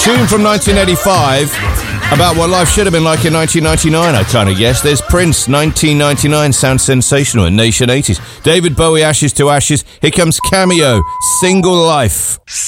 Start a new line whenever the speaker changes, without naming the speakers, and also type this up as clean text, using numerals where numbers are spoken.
Tune from 1985 about what life should have been like in 1999, I kind of guess. There's Prince, 1999, sounds sensational in Nation 80s. David Bowie, Ashes to Ashes. Here comes Cameo, Single Life.